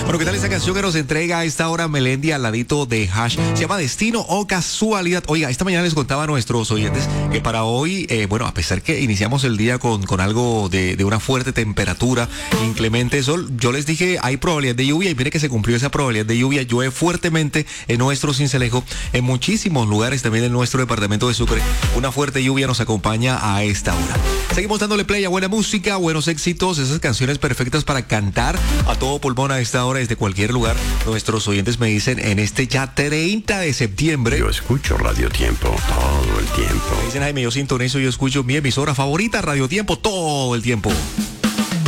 Bueno, ¿qué tal esta canción que nos entrega a esta hora Melendi al ladito de Hash? Se llama Destino o Casualidad. Oiga, esta mañana les contaba a nuestros oyentes que para hoy, bueno, a pesar que iniciamos el día con algo de una fuerte temperatura, inclemente sol, yo les dije, hay probabilidad de lluvia y mire que se cumplió esa probabilidad de lluvia. Llueve fuertemente en nuestro Sincelejo, en muchísimos lugares también en nuestro departamento de Sucre. Una fuerte lluvia nos acompaña a esta hora. Seguimos dándole play a buena música, buenos éxitos, esas canciones perfectas para cantar a todo pulmón a esta hora desde cualquier lugar. Nuestros oyentes me dicen en este ya 30 de septiembre. Yo escucho Radio Tiempo todo el tiempo. Me dicen, Jaime, yo sintonizo, yo escucho mi emisora favorita, Radio Tiempo, todo el tiempo.